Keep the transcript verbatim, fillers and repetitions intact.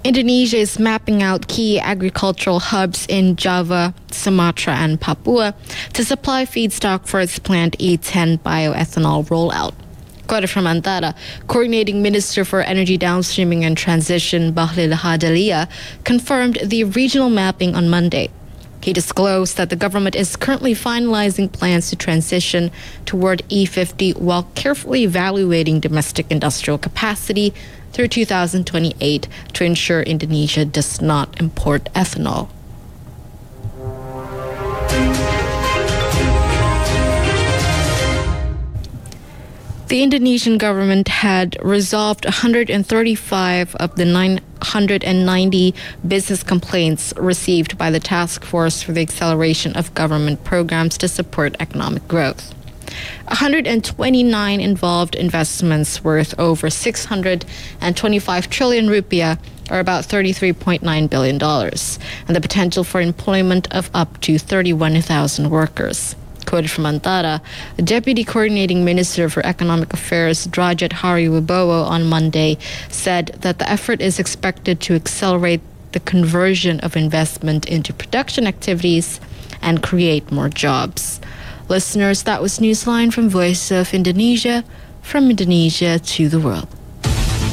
Indonesia is mapping out key agricultural hubs in Java, Sumatra, and Papua to supply feedstock for its planned E ten bioethanol rollout. Quoted from Antara, Coordinating Minister for Energy Downstreaming and Transition, Bahlil Lahadalia, confirmed the regional mapping on Monday. He disclosed that the government is currently finalizing plans to transition toward E fifty while carefully evaluating domestic industrial capacity through two thousand twenty-eight to ensure Indonesia does not import ethanol. The Indonesian government had resolved one hundred thirty-five of the nine hundred ninety business complaints received by the Task Force for the Acceleration of Government Programs to Support Economic Growth. one hundred twenty-nine involved investments worth over six hundred twenty-five trillion rupiah, or about thirty-three point nine billion dollars, and the potential for employment of up to thirty-one thousand workers. Quoted from Antara, Deputy Coordinating Minister for Economic Affairs Drajat Hariwibowo on Monday said that the effort is expected to accelerate the conversion of investment into production activities and create more jobs. Listeners, that was Newsline from Voice of Indonesia, from Indonesia to the world.